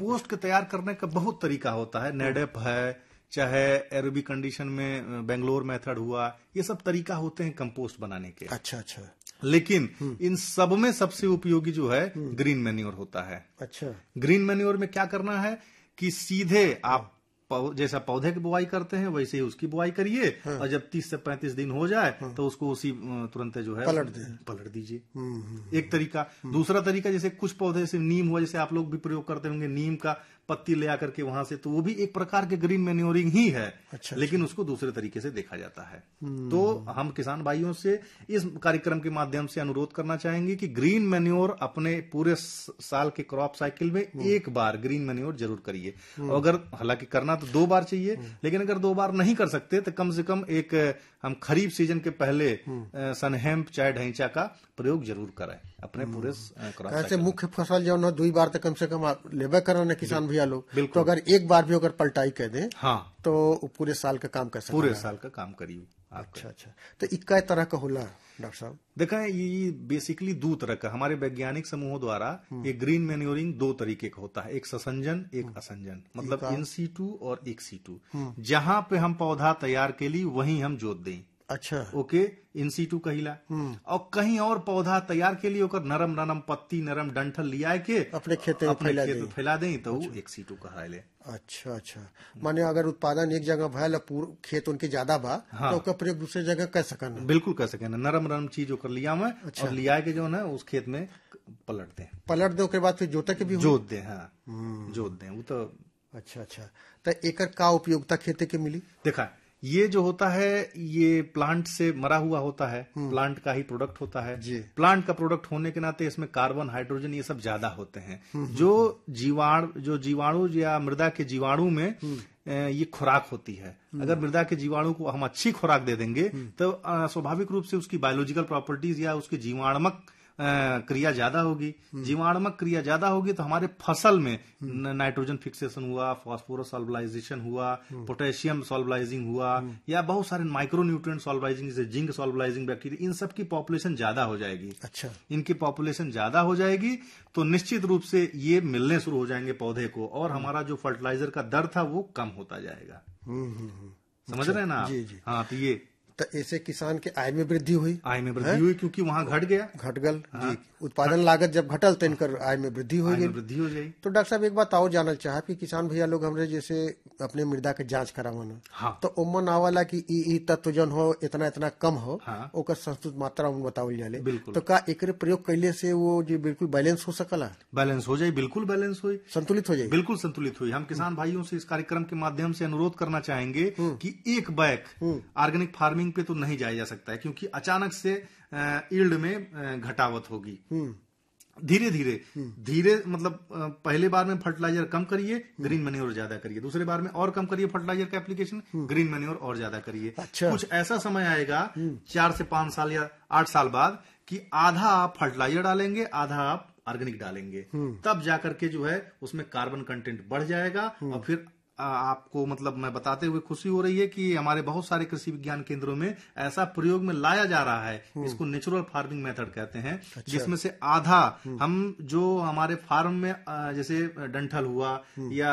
Compost के तैयार करने का बहुत तरीका होता है। नेडेप है, चाहे एरोबिक कंडीशन में बेंगलोर मेथड हुआ, ये सब तरीका होते हैं कंपोस्ट बनाने के। अच्छा अच्छा। लेकिन इन सब में सबसे उपयोगी जो है ग्रीन मैन्योर होता है। अच्छा। ग्रीन मैन्योर में क्या करना है कि सीधे आप जैसा पौधे की बुआई करते हैं वैसे ही उसकी बुआई करिए, और जब 30 से 35 दिन हो जाए तो उसको उसी तुरंत जो है पलट दीजिए। एक तरीका। दूसरा तरीका, जैसे कुछ पौधे जैसे नीम हुआ, जैसे आप लोग भी प्रयोग करते होंगे, नीम का पत्ती ले आकर के वहां से, तो वो भी एक प्रकार के ग्रीन मैन्योरिंग ही है। अच्छा, लेकिन उसको दूसरे तरीके से देखा जाता है। तो हम किसान भाइयों से इस कार्यक्रम के माध्यम से अनुरोध करना चाहेंगे कि ग्रीन मैन्योर अपने पूरे साल के क्रॉप साइकिल में एक बार ग्रीन मैन्योर जरूर करिए। अगर हालांकि करना तो 2 बार चाहिए, लेकिन अगर 2 बार नहीं कर सकते तो कम से कम एक हम खरीफ सीजन के पहले सनहेम्प चाहे ढैंचा का प्रयोग जरूर करें अपने पूरे क्रॉप साइकिल। मुख्य फसल जो है 2 बार तक कम से कम आप लेबर करो किसान भैया लोग, तो अगर एक बार भी अगर पलटाई कर दें तो पूरे साल का काम कर सकते, पूरे साल का काम करिए। अच्छा अच्छा। तो इक्का तरह का होला डॉक्टर साहब? देखा है, ये बेसिकली 2 तरह का हमारे वैज्ञानिक समूहों द्वारा ये ग्रीन मैन्योरिंग 2 तरीके का होता है, एक ससंजन एक असंजन, मतलब इन सीटू और एक सीटू। जहां पे हम पौधा तैयार के लिए वहीं हम जोत दें। अच्छा, ओके, इन सीटू कहिला। और कहीं और पौधा तैयार के लिए ओकर नरम नरम पत्ती, नरम डंठल लिया के अपने खेत में फैला दें तो एक सीटू कहलाए। अच्छा अच्छा। माने अगर उत्पादन एक जगह भयल, पूरा खेत उनके ज्यादा बा, तो ओकर प्रयोग दूसरे जगह कर सकन? बिल्कुल कर सकें। नरम नरम चीज ओकर लिया में और लिया के जो है उस खेत में पलट दे, उसके बाद फिर जोता के भी जोत दे। हाँ, जोत दे वो तो। अच्छा अच्छा। तो एकर का उपयोगिता खेती के मिली? देखा, ये जो होता है ये प्लांट से मरा हुआ होता है, प्लांट का ही प्रोडक्ट होता है। प्लांट का प्रोडक्ट होने के नाते इसमें कार्बन, हाइड्रोजन ये सब ज्यादा होते हैं। जो जीवाणु या मृदा के जीवाणु में ये खुराक होती है। अगर मृदा के जीवाणु को हम अच्छी खुराक दे देंगे तो स्वाभाविक रूप से उसकी बायोलॉजिकल प्रॉपर्टीज या उसकी जीवाणुमक क्रिया ज्यादा होगी। जीवाणुमक क्रिया ज्यादा होगी तो हमारे फसल में नाइट्रोजन फिक्सेशन हुआ, फास्फोरस सॉल्वलाइजेशन हुआ, पोटेशियम सॉल्वलाइजिंग हुआ, या बहुत सारे माइक्रो न्यूट्रिएंट सॉल्वलाइजिंग जैसे जिंक सॉल्वलाइजिंग बैक्टीरिया, इन सब की पॉपुलेशन ज्यादा हो जाएगी। अच्छा। इनकी पॉपुलेशन ज्यादा हो जाएगी तो निश्चित रूप से ये मिलने शुरू हो जाएंगे पौधे को, और हमारा जो फर्टिलाइजर का दर था वो कम होता जाएगा। समझ रहे हैं ना? जी जी। हाँ, तो ये तो ऐसे किसान के आय में वृद्धि हुई। आय में वृद्धि हुई क्योंकि वहां घट गल। जी, उत्पादन लागत जब घटल तो इनकर आय में वृद्धि हो गई। तो डॉक्टर साहब एक बात और जानना चाहे कि किसान भैया लोग हमरे जैसे अपने मृदा के जांच करावना, तो उमन आवाला की ई तत्व जन हो इतना इतना कम हो, ओकर संतुलित मात्रा उन बतावल जाले, तो का एकरे प्रयोग कैले से वो जो बिल्कुल बैलेंस हो सकला? बैलेंस हो जाए, बिल्कुल बैलेंस हो, संतुलित हो जाए, बिल्कुल संतुलित हुई। हम किसान भाइयों से इस कार्यक्रम के माध्यम से अनुरोध करना चाहेंगे कि एक बैग ऑर्गेनिक फार्मिंग पे तो नहीं जाया जा सकता है, क्योंकि अचानक से यील्ड में घटावट होगी। धीरे धीरे मतलब पहले बार में फर्टिलाइजर कम करिए, ग्रीन मैन्योर ज्यादा करिए, दूसरे बार में और कम करिए फर्टिलाइजर का एप्लीकेशन, ग्रीन मैन्योर और ज्यादा करिए। अच्छा। कुछ ऐसा समय आएगा 4 से 5 साल या 8 साल बाद कि आधा आप फर्टिलाइजर डालेंगे, आधा आप ऑर्गेनिक डालेंगे, तब जाकर के जो है उसमें कार्बन कंटेंट बढ़ जाएगा। और फिर आपको मतलब मैं बताते हुए खुशी हो रही है कि हमारे बहुत सारे कृषि विज्ञान केंद्रों में ऐसा प्रयोग में लाया जा रहा है, इसको नेचुरल फार्मिंग मेथड कहते हैं। अच्छा। जिसमें से आधा हम जो हमारे फार्म में जैसे डंठल हुआ या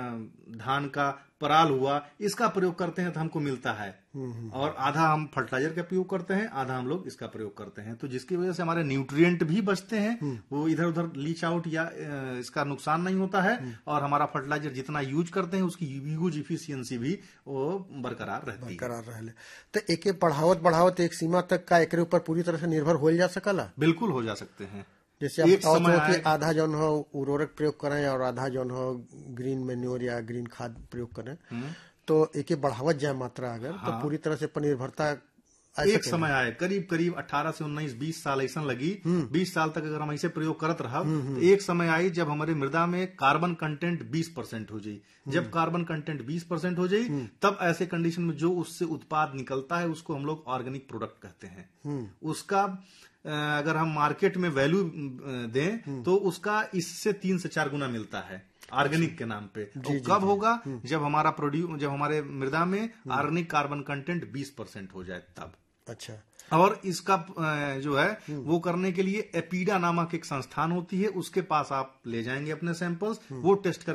धान का पराल हुआ, इसका प्रयोग करते हैं तो हमको मिलता है, और आधा हम फर्टिलाइजर का प्रयोग करते हैं, आधा हम लोग इसका प्रयोग करते हैं। तो जिसकी वजह से हमारे न्यूट्रिएंट भी बचते हैं, वो इधर उधर लीच आउट या इसका नुकसान नहीं होता है, और हमारा फर्टिलाइजर जितना यूज करते हैं उसकी यूज इफिशियंसी भी वो बरकरार रहती है। तो एके बढ़ावत एक सीमा तक का एकरे ऊपर पूरी तरह से निर्भर हो जा सकला? बिल्कुल हो जा सकते हैं। जैसे एक समय आधा जौन हो उर्वरक प्रयोग करें और आधा जौन हो ग्रीन मैन्योर या ग्रीन खाद प्रयोग करें, तो एक बढ़ावत जाए मात्रा अगर, तो पूरी तरह से निर्भरता एक समय आए करीब 18 से 19 20 साल ऐसा लगी, 20 साल तक अगर हम ऐसे प्रयोग करत रहा तो एक समय आई जब हमारे मृदा में कार्बन कंटेंट 20% हो जाए। जब कार्बन कंटेंट 20% हो जाए तब ऐसे कंडीशन में जो उससे उत्पाद निकलता है उसको हम लोग ऑर्गेनिक प्रोडक्ट कहते हैं। उसका अगर हम मार्केट में वैल्यू दें तो उसका इससे 3 से 4 गुना मिलता है ऑर्गेनिक के नाम पे। तो कब होगा? जब हमारे मृदा में ऑर्गेनिक कार्बन कंटेंट 20% हो जाए तब। अच्छा। और इसका जो है वो करने के लिए एपीडा नामक एक संस्थान होती है, उसके पास आप ले जाएंगे अपने सैंपल्स, वो टेस्ट कर